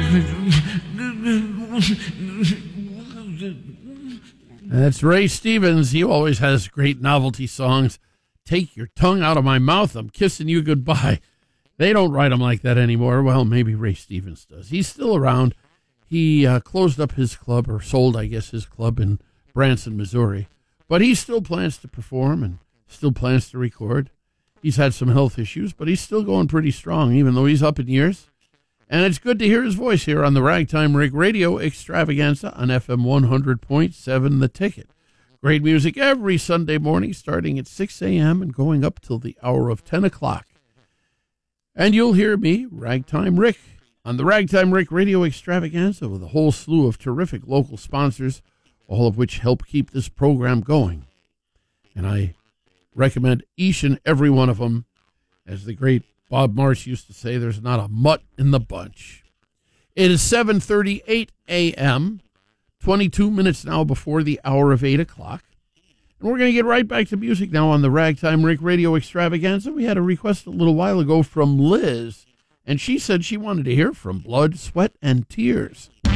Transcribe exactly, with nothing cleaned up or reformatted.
That's Ray Stevens. He always has great novelty songs. Take your tongue out of my mouth. I'm kissing you goodbye. They don't write them like that anymore. Well, maybe Ray Stevens does. He's still around. He uh, closed up his club, or sold, I guess, his club in Branson, Missouri. But he still plans to perform and still plans to record. He's had some health issues, but he's still going pretty strong, even though he's up in years. And it's good to hear his voice here on the Ragtime Rick Radio Extravaganza on F M one hundred point seven The Ticket. Great music every Sunday morning starting at six a.m. and going up till the hour of ten o'clock. And you'll hear me, Ragtime Rick, on the Ragtime Rick Radio Extravaganza with a whole slew of terrific local sponsors, all of which help keep this program going. And I recommend each and every one of them. As the great Bob Marsh used to say, there's not a mutt in the bunch. It is seven thirty-eight a.m., twenty-two minutes now before the hour of eight o'clock. And we're going to get right back to music now on the Ragtime Rick Radio Extravaganza. We had a request a little while ago from Liz, and she said she wanted to hear from Blood, Sweat, and Tears.